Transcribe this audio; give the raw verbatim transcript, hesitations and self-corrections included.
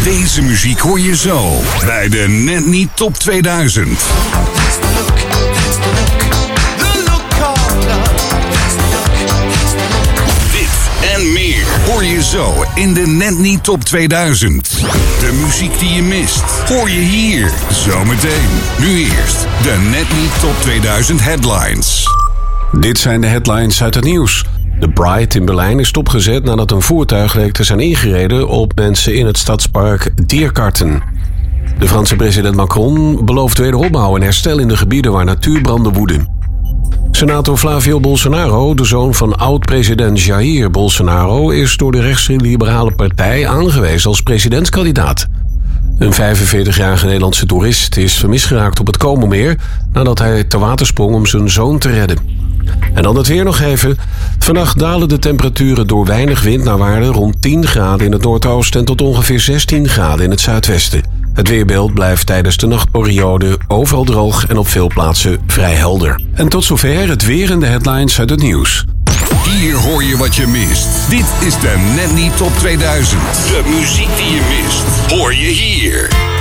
Deze muziek hoor je zo bij de Net Niet Top tweeduizend. Dit en meer hoor je zo in de Net Niet Top tweeduizend. De muziek die je mist hoor je hier zometeen. Nu eerst de Net Niet Top tweeduizend headlines. Dit zijn de headlines uit het nieuws. De Pride in Berlijn is stopgezet nadat een voertuig leek te zijn ingereden op mensen in het stadspark Diergarten. De Franse president Macron belooft wederopbouw en herstel in de gebieden waar natuurbranden woeden. Senator Flavio Bolsonaro, de zoon van oud-president Jair Bolsonaro, is door de rechtsliberale partij aangewezen als presidentskandidaat. Een vijfenveertigjarige Nederlandse toerist is vermist geraakt op het Como-meer nadat hij te water sprong om zijn zoon te redden. En dan het weer nog even. Vannacht dalen de temperaturen door weinig wind naar waarde rond tien graden in het noordoosten en tot ongeveer zestien graden in het zuidwesten. Het weerbeeld blijft tijdens de nachtperiode overal droog en op veel plaatsen vrij helder. En tot zover het weer en de headlines uit het nieuws. Hier hoor je wat je mist. Dit is de Net Niet Top tweeduizend. De muziek die je mist, hoor je hier.